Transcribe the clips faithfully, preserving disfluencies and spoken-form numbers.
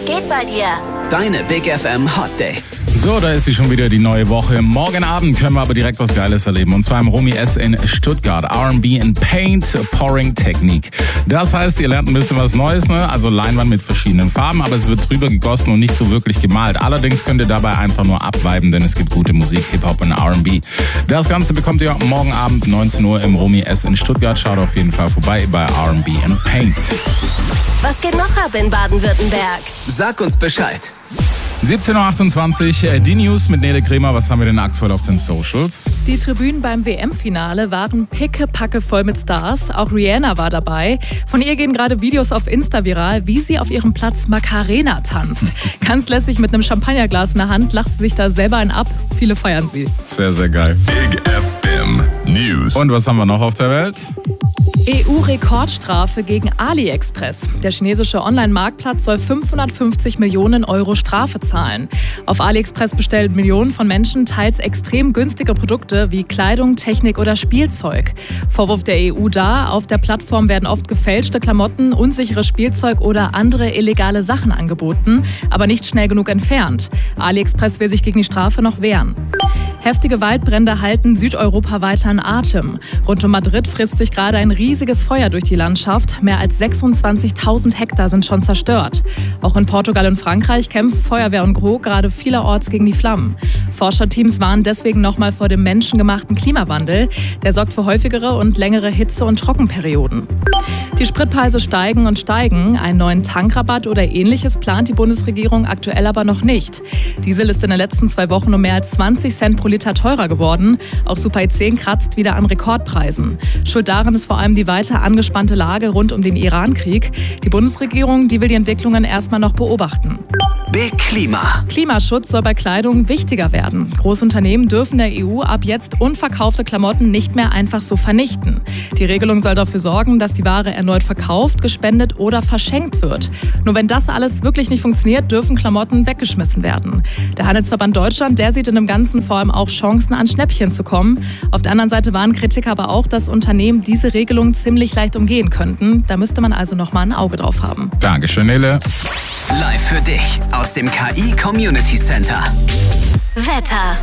geht bei dir? Deine Big F M Hot Dates. So, da ist sie schon wieder, die neue Woche. Morgen Abend können wir aber direkt was Geiles erleben. Und zwar im Romy S in Stuttgart. R and B in Paint Pouring Technik. Das heißt, ihr lernt ein bisschen was Neues, ne? Also Leinwand mit verschiedenen Farben, aber es wird drüber gegossen und nicht so wirklich gemalt. Allerdings könnt ihr dabei einfach nur abviben, denn es gibt gute Musik, Hip-Hop und R and B. Das Ganze bekommt ihr morgen Abend neunzehn Uhr im Romy S in Stuttgart. Schaut auf jeden Fall vorbei bei R and B in Paint. Was geht noch ab in Baden-Württemberg? Sag uns Bescheid. siebzehn Uhr achtundzwanzig, die News mit Nele Kremer. Was haben wir denn aktuell auf den Socials? Die Tribünen beim W M-Finale waren pickepacke voll mit Stars. Auch Rihanna war dabei. Von ihr gehen gerade Videos auf Insta viral, wie sie auf ihrem Platz Macarena tanzt. Ganz lässig mit einem Champagnerglas in der Hand lacht sie sich da selber einen ab. Viele feiern sie. Sehr, sehr geil. Big F M News. Und was haben wir noch auf der Welt? E U-Rekordstrafe gegen AliExpress. Der chinesische Online-Marktplatz soll fünfhundertfünfzig Millionen Euro Strafe zahlen. Auf AliExpress bestellen Millionen von Menschen teils extrem günstige Produkte wie Kleidung, Technik oder Spielzeug. Vorwurf der E U da, auf der Plattform werden oft gefälschte Klamotten, unsicheres Spielzeug oder andere illegale Sachen angeboten, aber nicht schnell genug entfernt. AliExpress will sich gegen die Strafe noch wehren. Heftige Waldbrände halten Südeuropa weiter in Atem. Rund um Madrid frisst sich gerade ein riesiges Feuer durch die Landschaft. Mehr als sechsundzwanzigtausend Hektar sind schon zerstört. Auch in Portugal und Frankreich kämpfen Feuerwehr und Gro gerade vielerorts gegen die Flammen. Forscherteams warnen deswegen nochmal vor dem menschengemachten Klimawandel. Der sorgt für häufigere und längere Hitze- und Trockenperioden. Die Spritpreise steigen und steigen. Einen neuen Tankrabatt oder Ähnliches plant die Bundesregierung aktuell aber noch nicht. Diesel ist in den letzten zwei Wochen um mehr als zwanzig Cent pro Liter teurer geworden. Auch Super E zehn kratzt wieder an Rekordpreisen. Schuld daran ist vor allem die weiter angespannte Lage rund um den Iran-Krieg. Die Bundesregierung, die will die Entwicklungen erstmal noch beobachten. Big Klima. Klimaschutz soll bei Kleidung wichtiger werden. Großunternehmen dürfen der E U ab jetzt unverkaufte Klamotten nicht mehr einfach so vernichten. Die Regelung soll dafür sorgen, dass die Ware erneut verkauft, gespendet oder verschenkt wird. Nur wenn das alles wirklich nicht funktioniert, dürfen Klamotten weggeschmissen werden. Der Handelsverband Deutschland, der sieht in dem Ganzen vor allem auch Chancen, an Schnäppchen zu kommen. Auf der anderen Seite warnen Kritiker aber auch, dass Unternehmen diese Regelung ziemlich leicht umgehen könnten. Da müsste man also noch mal ein Auge drauf haben. Dankeschön, Nele. Live für dich aus dem K I Community Center. Wetter.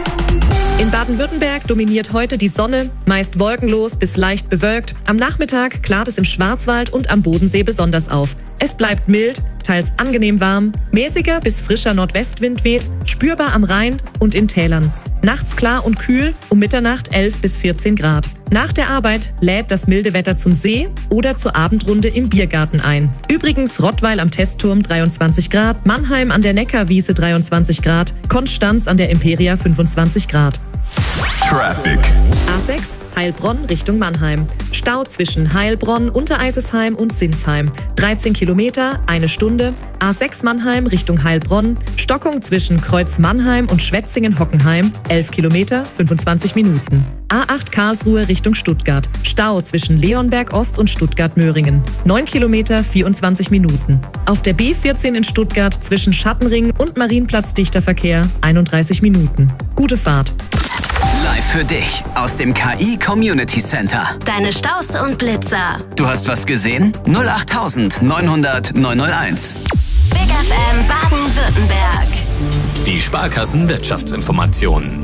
In Baden-Württemberg dominiert heute die Sonne, meist wolkenlos bis leicht bewölkt. Am Nachmittag klart es im Schwarzwald und am Bodensee besonders auf. Es bleibt mild, teils angenehm warm, mäßiger bis frischer Nordwestwind weht, spürbar am Rhein und in Tälern. Nachts klar und kühl, um Mitternacht elf bis vierzehn Grad. Nach der Arbeit lädt das milde Wetter zum See oder zur Abendrunde im Biergarten ein. Übrigens Rottweil am Testturm dreiundzwanzig Grad, Mannheim an der Neckarwiese dreiundzwanzig Grad, Konstanz an der Imperia fünfundzwanzig Grad. Traffic. A sechs Heilbronn Richtung Mannheim. Stau zwischen Heilbronn, Untereisesheim und Sinsheim. dreizehn Kilometer, eine Stunde. A sechs Mannheim Richtung Heilbronn. Stockung zwischen Kreuz Mannheim und Schwetzingen-Hockenheim. elf Kilometer, fünfundzwanzig Minuten. A acht Karlsruhe Richtung Stuttgart. Stau zwischen Leonberg Ost und Stuttgart-Möhringen. neun Kilometer, vierundzwanzig Minuten. Auf der B vierzehn in Stuttgart zwischen Schattenring und Marienplatz dichter Verkehr. einunddreißig Minuten. Gute Fahrt. Live für dich aus dem K I Community Center. Deine Staus und Blitzer. Du hast was gesehen? null acht neunhundert neunhunderteins. Big F M Baden-Württemberg. Die Sparkassen-Wirtschaftsinformationen.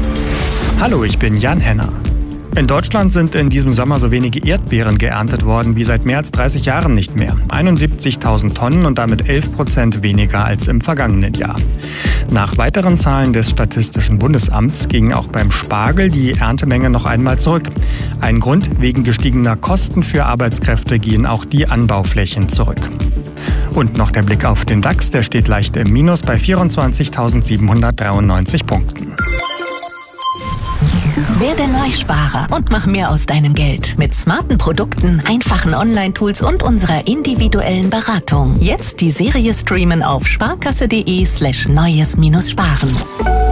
Hallo, ich bin Jan Henner. In Deutschland sind in diesem Sommer so wenige Erdbeeren geerntet worden wie seit mehr als dreißig Jahren nicht mehr. einundsiebzigtausend Tonnen und damit elf Prozent weniger als im vergangenen Jahr. Nach weiteren Zahlen des Statistischen Bundesamts ging auch beim Spargel die Erntemenge noch einmal zurück. Ein Grund: wegen gestiegener Kosten für Arbeitskräfte gehen auch die Anbauflächen zurück. Und noch der Blick auf den DAX, der steht leicht im Minus bei vierundzwanzigtausendsiebenhundertdreiundneunzig Punkten. Werde Neusparer und mach mehr aus deinem Geld. Mit smarten Produkten, einfachen Online-Tools und unserer individuellen Beratung. Jetzt die Serie streamen auf sparkasse.de slash neues-sparen.